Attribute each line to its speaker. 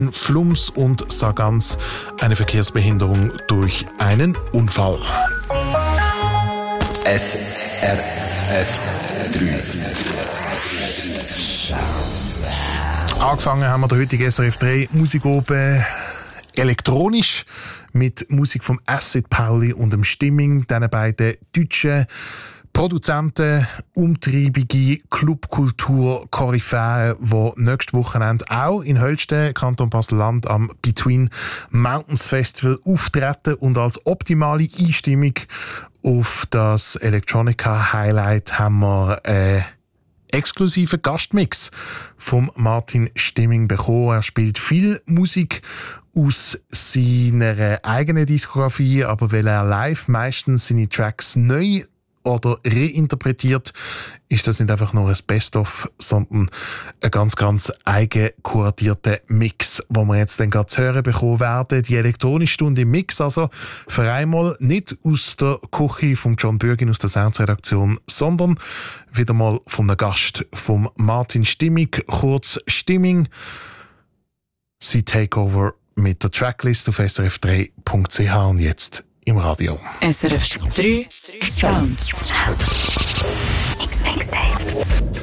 Speaker 1: Flums und Sargans eine Verkehrsbehinderung durch einen Unfall.
Speaker 2: SRF 3.
Speaker 1: Angefangen haben wir den heutigen SRF 3 Musik oben elektronisch mit Musik vom Acid Pauli und dem Stimming, diesen beiden deutschen Produzenten, umtriebige Clubkultur-Koryphäen, die nächstes Wochenende auch in Höllsten, Kanton Basel-Land, am Between Mountains Festival auftreten und als optimale Einstimmung auf das Electronica-Highlight haben wir exklusiven Gastmix vom Martin Stimming bekommen. Er spielt viel Musik aus seiner eigenen Diskografie, aber weil er live meistens seine Tracks neu oder reinterpretiert, ist das nicht einfach nur ein Best-of, sondern ein ganz, ganz eigen kuratierter Mix, wo wir jetzt dann gerade zu hören bekommen werden. Die elektronische Stunde im Mix, also für einmal nicht aus der Küche von John Bürgin aus der Sounds-Redaktion, sondern wieder mal von einem Gast, vom Martin Stimming, kurz Stimming. Sie Takeover mit der Tracklist auf srf3.ch und jetzt im Radio.
Speaker 3: SRF 3 Sounds.